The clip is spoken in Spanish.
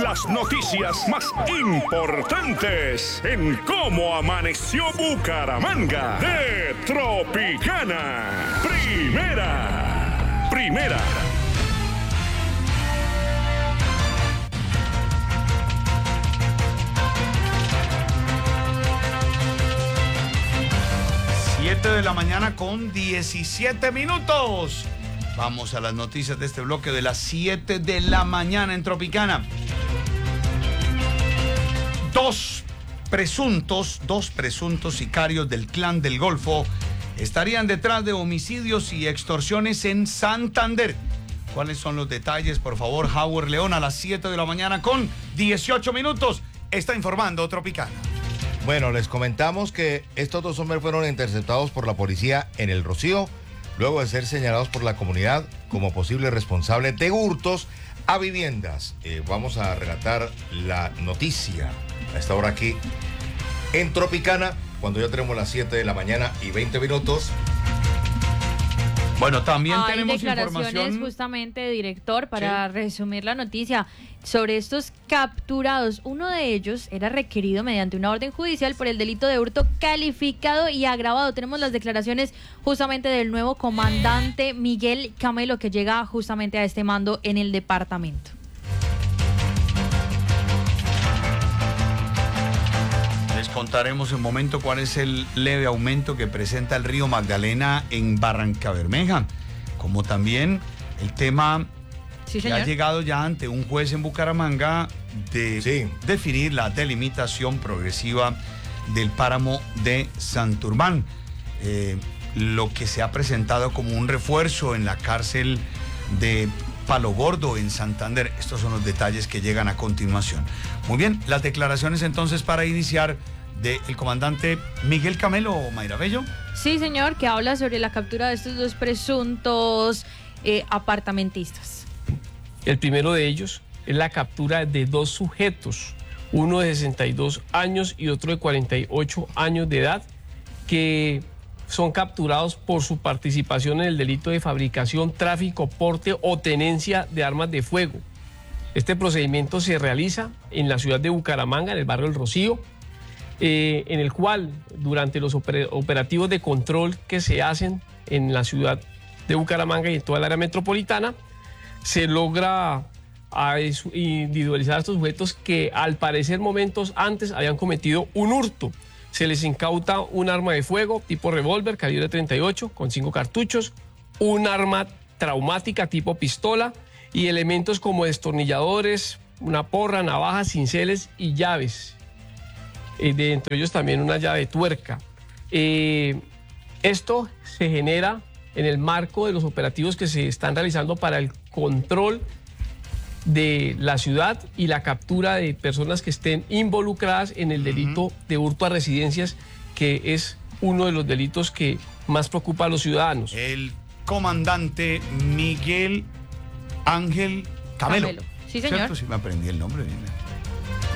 las noticias más importantes en cómo amaneció Bucaramanga de Tropicana. Primera. 7 de la mañana con 17 minutos. Vamos a las noticias de este bloque de las 7 de la mañana en Tropicana. Dos presuntos sicarios del Clan del Golfo estarían detrás de homicidios y extorsiones en Santander. ¿Cuáles son los detalles? Por favor, Howard León, a las 7 de la mañana con 18 minutos. Está informando Tropicana. Bueno, les comentamos que estos dos hombres fueron interceptados por la policía en El Rocío, luego de ser señalados por la comunidad como posibles responsables de hurtos a viviendas. Vamos a relatar la noticia a esta hora aquí en Tropicana, cuando ya tenemos las 7 de la mañana y 20 minutos. Bueno, también hay tenemos declaraciones información justamente, director, para resumir la noticia sobre estos capturados. Uno de ellos era requerido mediante una orden judicial por el delito de hurto calificado y agravado. Tenemos las declaraciones justamente del nuevo comandante Miguel Camelo, que llega justamente a este mando en el departamento. Les contaremos en un momento cuál es el leve aumento que presenta el río Magdalena en Barrancabermeja, como también el tema que ha llegado ya ante un juez en Bucaramanga de definir la delimitación progresiva del páramo de Santurbán, lo que se ha presentado como un refuerzo en la cárcel de Palo Gordo en Santander. Estos son los detalles que llegan a continuación. Muy bien, las declaraciones entonces para iniciar del comandante Miguel Camelo, Mayra Bello. Sí, señor, que habla sobre la captura de estos dos presuntos apartamentistas. El primero de ellos es la captura de dos sujetos, uno de 62 años y otro de 48 años de edad, que son capturados por su participación en el delito de fabricación, tráfico, porte o tenencia de armas de fuego. Este procedimiento se realiza en la ciudad de Bucaramanga, en el barrio El Rocío, en el cual durante los operativos de control que se hacen en la ciudad de Bucaramanga y en toda el área metropolitana, se logra individualizar a estos sujetos que al parecer momentos antes habían cometido un hurto. Se les incauta un arma de fuego tipo revólver calibre 38 con 5 cartuchos, un arma traumática tipo pistola y elementos como destornilladores, una porra, navajas, cinceles y llaves. Dentro de ellos también una llave de tuerca. Esto se genera en el marco de los operativos que se están realizando para el control de la ciudad y la captura de personas que estén involucradas en el delito de hurto a residencias, que es uno de los delitos que más preocupa a los ciudadanos. El comandante Miguel Ángel Camelo. Sí, señor. ¿Cierto? Sí, me aprendí el nombre.